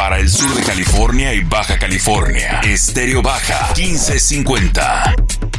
para el sur de California y Baja California. Estéreo Baja 1550.